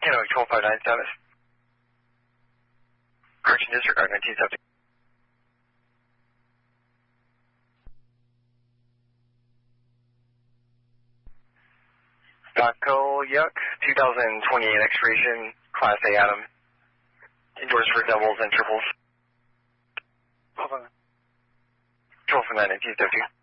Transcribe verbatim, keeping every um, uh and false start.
Kilo twelve five nine status. Correction disregard nineteen seventy. Daco Yuck, two thousand twenty-eight expiration, Class A Adam. Endorsed for doubles and triples. twelve five nine nineteen seventy.